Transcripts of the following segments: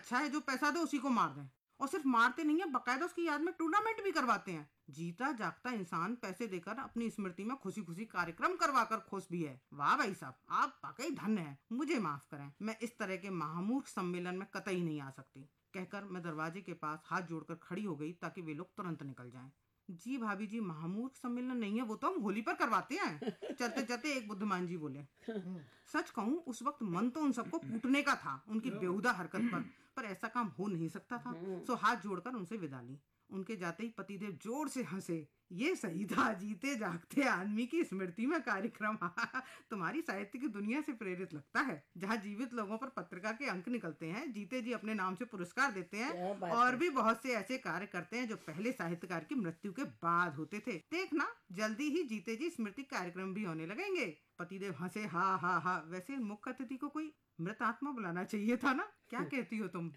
अच्छा है जो पैसा दे उसी को मार दें। और सिर्फ मारते नहीं है, बकायदा उसकी याद में टूर्नामेंट भी करवाते हैं। जीता जागता इंसान पैसे देकर अपनी स्मृति में खुशी खुशी कार्यक्रम करवाकर खुश भी है। वाह भाई साहब, आप वाकई धन्य हैं। मुझे माफ करें, मैं इस तरह के महामूर्ख सम्मेलन में कतई नहीं आ सकती। कहकर मैं दरवाजे के पास हाथ जोड़कर खड़ी हो गई ताकि वे लोग तुरंत निकल जाएं। जी भाभी जी, महामूर्ख सम्मेलन नहीं है, वो तो हम होली पर करवाते हैं। चलते चलते एक बुद्धिमान जी बोले, सच कहूँ उस वक्त मन तो उन सबको कूटने का था उनकी बेहुदा हरकत पर ऐसा काम हो नहीं सकता था। सो हाथ जोड़कर उनसे विदा ली। उनके जाते ही पतिदेव जोर से हंसे। ये सही था, जीते जागते आदमी की स्मृति में कार्यक्रम। तुम्हारी साहित्य की दुनिया से प्रेरित लगता है, जहाँ जीवित लोगों पर पत्रिका के अंक निकलते हैं, जीते जी अपने नाम से पुरस्कार देते हैं और भी बहुत से ऐसे कार्य करते हैं जो पहले साहित्यकार की मृत्यु के बाद होते थे। देखना जल्दी ही जीते जी स्मृति कार्यक्रम भी होने लगेंगे। पतिदेव हंसे, हा हा हा। वैसे मुख्य अतिथि को कोई मृत आत्मा बुलाना चाहिए था ना, क्या कहती हो तुम?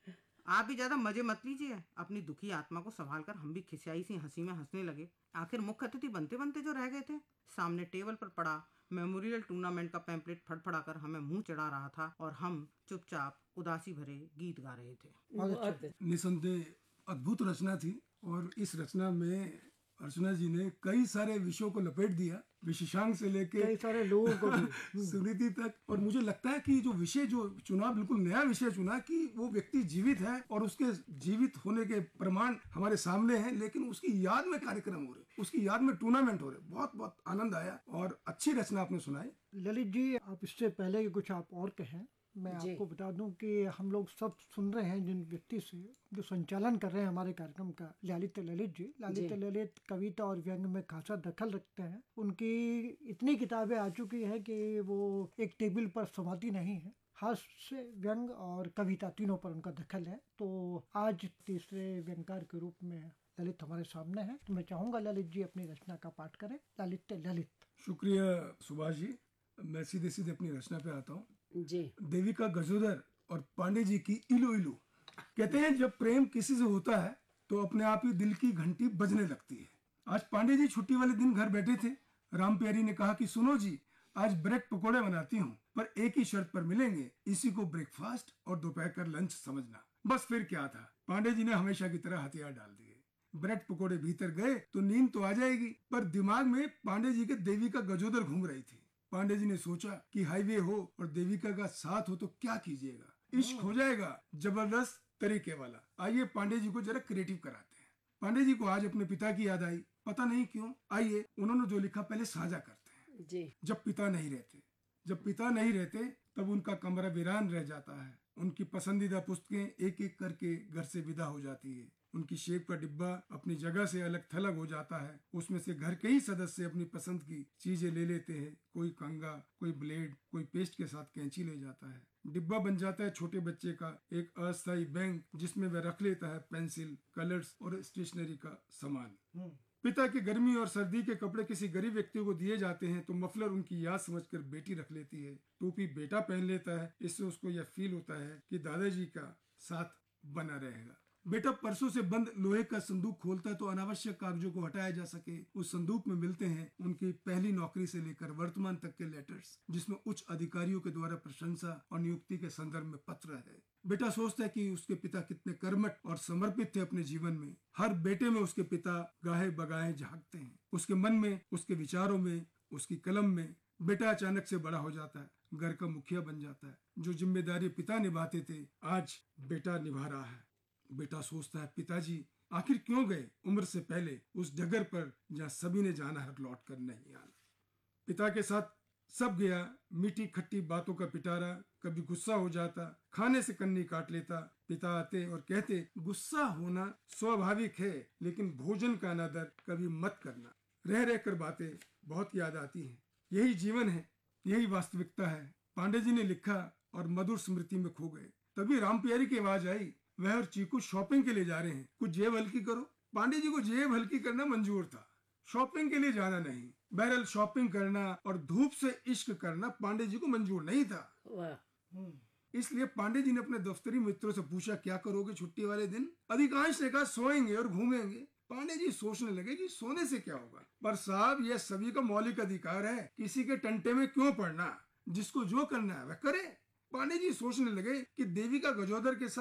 आप भी ज्यादा मजे मत लीजिए। अपनी दुखी आत्मा को संभाल कर हम भी खिसियाई सी हंसी में हंसने लगे। आखिर मुख्य अतिथि बनते बनते जो रह गए थे। सामने टेबल पर पड़ा मेमोरियल टूर्नामेंट का पैम्पलेट फड़फड़ाकर हमें मुंह चढ़ा रहा था और हम चुपचाप उदासी भरे गीत गा रहे थे। निसंदेह अद्भुत रचना थी और इस रचना में अर्चना जी ने कई सारे विषयों को लपेट दिया, विशेषांक से लेके कई सारे लोगों को भी सुनीति तक। और मुझे लगता है कि जो विषय जो चुना, बिल्कुल नया विषय चुना कि वो व्यक्ति जीवित है और उसके जीवित होने के प्रमाण हमारे सामने हैं, लेकिन उसकी याद में कार्यक्रम हो रहे, उसकी याद में टूर्नामेंट हो रहे। बहुत बहुत आनंद आया और अच्छी रचना आपने सुनाई। ललित जी, आप इससे पहले कुछ आप और कहें। मैं आपको बता दूं कि हम लोग सब सुन रहे हैं जिन व्यक्ति से जो संचालन कर रहे हैं हमारे कार्यक्रम का, ललित जी। ललित कविता और व्यंग में खासा दखल रखते हैं। उनकी इतनी किताबें आ चुकी है कि वो एक टेबल पर समाती नहीं है। हास्य, व्यंग और कविता तीनों पर उनका दखल है। तो आज तीसरे व्यंगकार के रूप में ललित हमारे सामने है। तो मैं चाहूंगा ललित जी अपनी रचना का पाठ करें। ललित। शुक्रिया सुभाष जी। मैं सीधे सीधे अपनी रचना पे आता हूँ जी। देविका गजोदर और पांडे जी की इलू इलू। कहते हैं जब प्रेम किसी से होता है तो अपने आप ही दिल की घंटी बजने लगती है। आज पांडे जी छुट्टी वाले दिन घर बैठे थे। राम प्यारी ने कहा कि सुनो जी, आज ब्रेड पकोड़े बनाती हूँ, पर एक ही शर्त पर मिलेंगे, इसी को ब्रेकफास्ट और दोपहर का लंच समझना। बस फिर क्या था, पांडे जी ने हमेशा की तरह हथियार डाल दिए। ब्रेड पकोड़े भीतर गए तो नींद तो आ जाएगी, पर दिमाग में पांडे जी के देविका गजोदर घूम रही थी। पांडे जी ने सोचा कि हाईवे हो और देविका का साथ हो तो क्या कीजिएगा, इश्क हो जाएगा जबरदस्त तरीके वाला। आइए पांडे जी को जरा क्रिएटिव कराते हैं। पांडे जी को आज अपने पिता की याद आई, पता नहीं क्यों। आइए उन्होंने जो लिखा पहले साझा करते हैं जी। जब पिता नहीं रहते तब उनका कमरा वीरान रह जाता है। उनकी पसंदीदा पुस्तकें एक एक करके घर से विदा हो जाती है। उनकी शेप का डिब्बा अपनी जगह से अलग थलग हो जाता है। उसमें से घर के ही सदस्य अपनी पसंद की चीजें ले लेते हैं। कोई कंगा, कोई ब्लेड, कोई पेस्ट के साथ कैंची ले जाता है। डिब्बा बन जाता है छोटे बच्चे का एक अस्थायी बैंक, जिसमें वह रख लेता है पेंसिल, कलर्स और स्टेशनरी का सामान। पिता की गर्मी और सर्दी के कपड़े किसी गरीब व्यक्ति को दिए जाते हैं तो मफलर उनकी याद समझकर बेटी रख लेती है। टोपी बेटा पहन लेता है। इससे उसको यह फील होता है कि दादाजी का साथ बना रहेगा। बेटा परसों से बंद लोहे का संदूक खोलता है तो अनावश्यक कागजों को हटाया जा सके। उस संदूक में मिलते हैं उनकी पहली नौकरी से लेकर वर्तमान तक के लेटर्स, जिसमें उच्च अधिकारियों के द्वारा प्रशंसा और नियुक्ति के संदर्भ में पत्र है। बेटा सोचता है कि उसके पिता कितने कर्मठ और समर्पित थे अपने जीवन में। हर बेटे में उसके पिता गाहे बगाहे झांकते हैं। उसके मन में, उसके विचारों में, उसकी कलम में। बेटा अचानक से बड़ा हो जाता है, घर का मुखिया बन जाता है। जो जिम्मेदारी पिता निभाते थे आज बेटा निभा रहा है। बेटा सोचता है पिताजी आखिर क्यों गए उम्र से पहले उस डगर पर जहाँ सभी ने जाना है, लौट कर नहीं आना। पिता के साथ सब गया, मीठी खट्टी बातों का पिटारा। कभी गुस्सा हो जाता, खाने से कन्नी काट लेता। पिता आते और कहते गुस्सा होना स्वाभाविक है, लेकिन भोजन का अनादर कभी मत करना। रह रह कर बातें बहुत याद आती हैं। यही जीवन है, यही वास्तविकता है। पांडे जी ने लिखा और मधुर स्मृति में खो गए। तभी राम प्यारी की आवाज आई, वह और चीकू शॉपिंग के लिए जा रहे हैं, कुछ जेब हल्की करो। पांडे जी को जेब हल्की करना मंजूर था, शॉपिंग के लिए जाना नहीं। बहरहाल शॉपिंग करना और धूप से इश्क करना पांडे जी को मंजूर नहीं था। इसलिए पांडे जी ने अपने दफ्तरी मित्रों से पूछा क्या करोगे छुट्टी वाले दिन। अधिकांश ने कहा सोएंगे और घूमेंगे। पांडे जी सोचने लगे कि सोने से क्या होगा, पर साहब यह सभी का मौलिक अधिकार है, किसी के टंटे में क्यों पड़ना। जिसको जो करना है वह करे। पांडे जी सोचने लगे कि देविका गजोदर के साथ